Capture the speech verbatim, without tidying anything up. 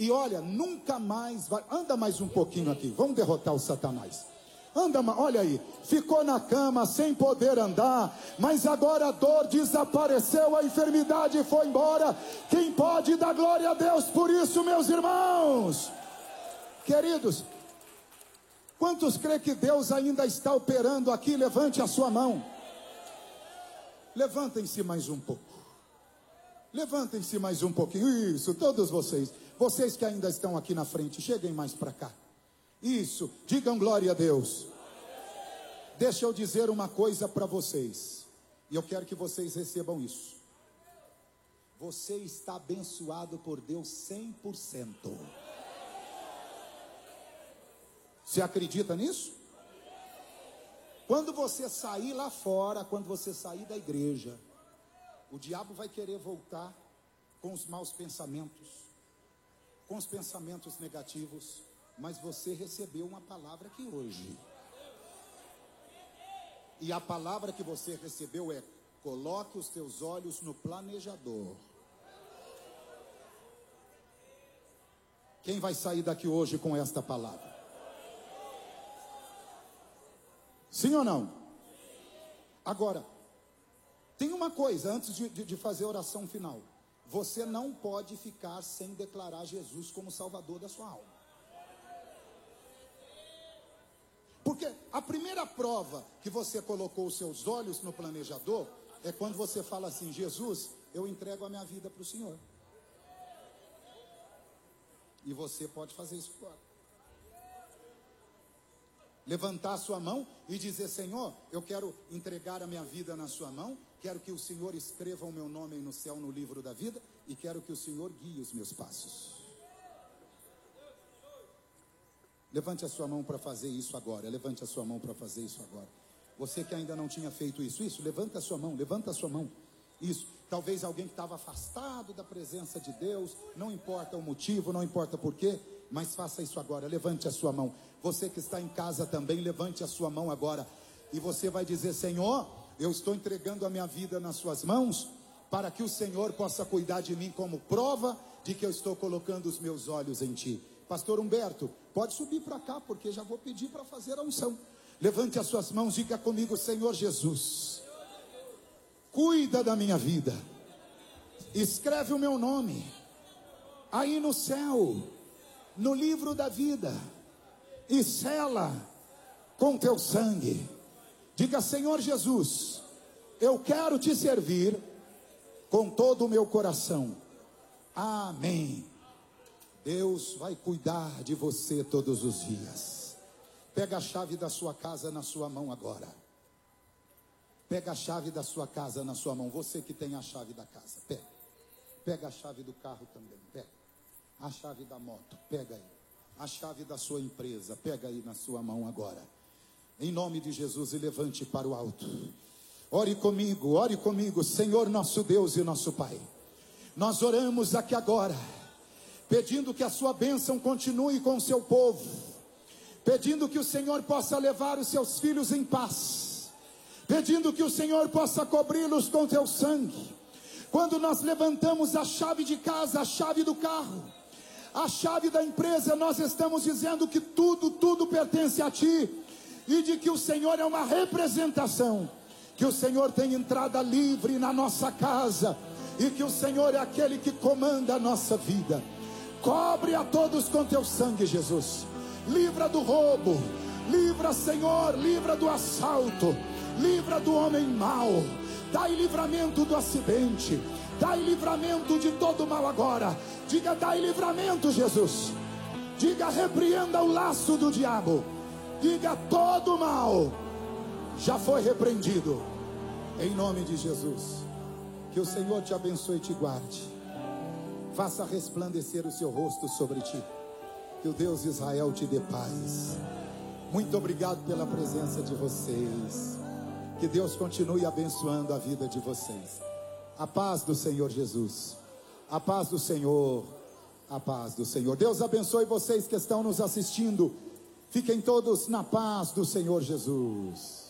E olha, nunca mais vai. Anda mais um pouquinho aqui, vamos derrotar o Satanás. Anda, olha aí, ficou na cama sem poder andar, mas agora a dor desapareceu, a enfermidade foi embora. Quem pode dar glória a Deus por isso, meus irmãos? Queridos, quantos creem que Deus ainda está operando aqui? Levante a sua mão. Levantem-se mais um pouco. Levantem-se mais um pouquinho. Isso, todos vocês. Vocês que ainda estão aqui na frente, cheguem mais para cá. Isso, digam glória a Deus. Deixa eu dizer uma coisa para vocês, e eu quero que vocês recebam isso. Você está abençoado por Deus cem por cento. Você acredita nisso? Quando você sair lá fora, quando você sair da igreja, o diabo vai querer voltar com os maus pensamentos, com os pensamentos negativos. Mas você recebeu uma palavra aqui hoje. E a palavra que você recebeu é: coloque os teus olhos no planejador. Quem vai sair daqui hoje com esta palavra? Sim ou não? Agora, tem uma coisa antes de, de, de fazer a oração final. Você não pode ficar sem declarar Jesus como Salvador da sua alma. Porque a primeira prova que você colocou os seus olhos no planejador é quando você fala assim: Jesus, eu entrego a minha vida para o Senhor. E você pode fazer isso agora. Levantar a sua mão e dizer: Senhor, eu quero entregar a minha vida na sua mão. Quero que o Senhor escreva o meu nome no céu, no livro da vida. E quero que o Senhor guie os meus passos. Levante a sua mão para fazer isso agora. Levante a sua mão para fazer isso agora. Você que ainda não tinha feito isso, isso, levanta a sua mão, levanta a sua mão. Isso, talvez alguém que estava afastado da presença de Deus, não importa o motivo, não importa por quê, mas faça isso agora, levante a sua mão. Você que está em casa também, levante a sua mão agora. E você vai dizer: Senhor, eu estou entregando a minha vida nas suas mãos, para que o Senhor possa cuidar de mim como prova de que eu estou colocando os meus olhos em Ti. Pastor Humberto, pode subir para cá, porque já vou pedir para fazer a unção. Levante as suas mãos, diga comigo: Senhor Jesus, cuida da minha vida, escreve o meu nome aí no céu, no livro da vida, e sela com teu sangue. Diga: Senhor Jesus, eu quero te servir com todo o meu coração. Amém. Deus vai cuidar de você todos os dias. Pega a chave da sua casa na sua mão agora. Pega a chave da sua casa na sua mão. Você que tem a chave da casa, pega. Pega a chave do carro também, pega. A chave da moto, pega aí. A chave da sua empresa, pega aí na sua mão agora. Em nome de Jesus, e levante para o alto. Ore comigo, ore comigo. Senhor nosso Deus e nosso Pai, nós oramos aqui agora, pedindo que a sua bênção continue com o seu povo, pedindo que o Senhor possa levar os seus filhos em paz, pedindo que o Senhor possa cobri-los com teu sangue. Quando nós levantamos a chave de casa, a chave do carro, a chave da empresa, nós estamos dizendo que tudo, tudo pertence a Ti, e de que o Senhor é uma representação, que o Senhor tem entrada livre na nossa casa, e que o Senhor é aquele que comanda a nossa vida. Cobre a todos com teu sangue, Jesus. Livra do roubo, livra, Senhor, livra do assalto, livra do homem mau. Dai livramento do acidente, dai livramento de todo mal agora. Diga: dai livramento, Jesus. Diga: repreenda o laço do diabo. Diga: todo mal já foi repreendido, em nome de Jesus. Que o Senhor te abençoe e te guarde, faça resplandecer o seu rosto sobre ti, que o Deus de Israel te dê paz. Muito obrigado pela presença de vocês, que Deus continue abençoando a vida de vocês. A paz do Senhor Jesus, a paz do Senhor, a paz do Senhor. Deus abençoe vocês que estão nos assistindo. Fiquem todos na paz do Senhor Jesus.